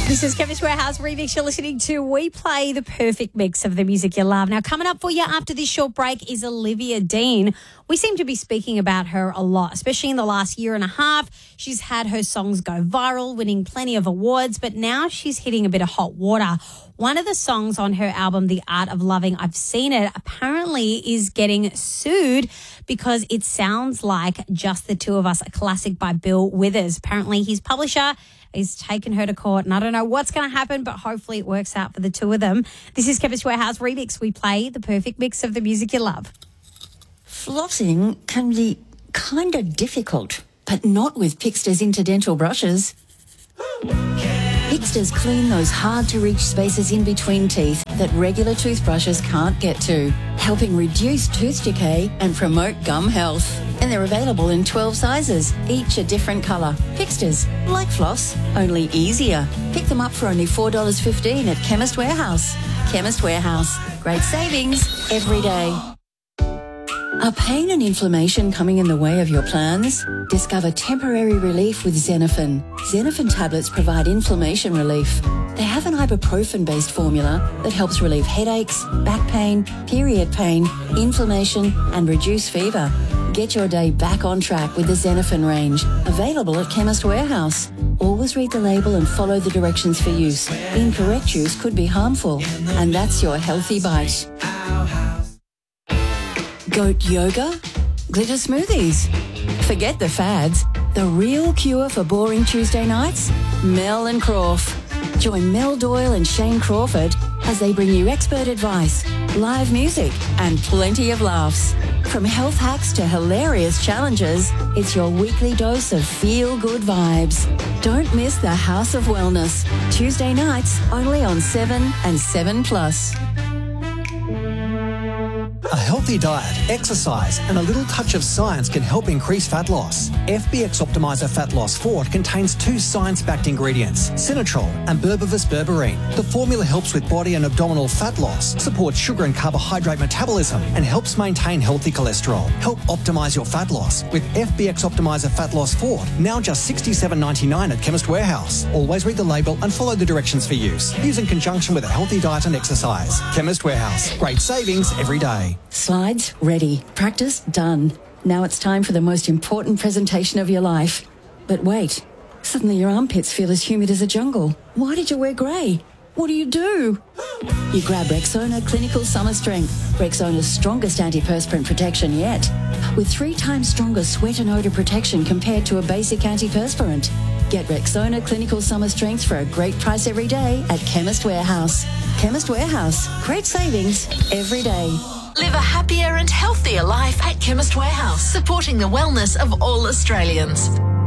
This is Chemist Warehouse Remix. You're listening to We Play the Perfect Mix of the music you love. Now, coming up for you after this short break is Olivia Dean. We seem to be speaking about her a lot, especially in the last year and a half. She's had her songs go viral, winning plenty of awards, but now she's hitting a bit of hot water. One of the songs on her album, The Art of Loving, I've Seen It, apparently is getting sued because it sounds like Just the Two of Us, a classic by Bill Withers. Apparently his publisher is taking her to court, and I don't know what's going to happen, but hopefully it works out for the two of them. This is Chemist Warehouse Remix. We play the perfect mix of the music you love. Flossing can be kind of difficult, but not with Pixter's interdental brushes. Pixter's clean those hard-to-reach spaces in between teeth that regular toothbrushes can't get to, helping reduce tooth decay and promote gum health. And they're available in 12 sizes, each a different colour. Pixter's, like floss, only easier. Pick them up for only $4.15 at Chemist Warehouse. Chemist Warehouse. Great savings every day. Are pain and inflammation coming in the way of your plans? Discover temporary relief with Xenophen. Xenophen tablets provide inflammation relief. They have an ibuprofen-based formula that helps relieve headaches, back pain, period pain, inflammation, and reduce fever. Get your day back on track with the Xenophen range. Available at Chemist Warehouse. Always read the label and follow the directions for use. Incorrect use could be harmful. And that's your healthy bite. Goat yoga? Glitter smoothies? Forget the fads. The real cure for boring Tuesday nights? Mel and Crawf. Join Mel Doyle and Shane Crawford as they bring you expert advice, live music, and plenty of laughs. From health hacks to hilarious challenges, it's your weekly dose of feel-good vibes. Don't miss the House of Wellness. Tuesday nights, only on 7 and 7+. A healthy diet, exercise, and a little touch of science can help increase fat loss. FBX Optimizer Fat Loss Forte contains 2 science-backed ingredients, Sinatrol and Berberis berberine. The formula helps with body and abdominal fat loss, supports sugar and carbohydrate metabolism, and helps maintain healthy cholesterol. Help optimize your fat loss with FBX Optimizer Fat Loss Forte, now just $67.99 at Chemist Warehouse. Always read the label and follow the directions for use. Use in conjunction with a healthy diet and exercise. Chemist Warehouse. Great savings every day. Slides ready. Practice done. Now it's time for the most important presentation of your life. But wait, suddenly your armpits feel as humid as a jungle. Why did you wear grey? What do? You grab Rexona Clinical Summer Strength, Rexona's strongest antiperspirant protection yet, with 3 times stronger sweat and odour protection compared to a basic antiperspirant. Get Rexona Clinical Summer Strength for a great price every day at Chemist Warehouse. Chemist Warehouse. Great savings every day. Live a happier and healthier life at Chemist Warehouse, supporting the wellness of all Australians.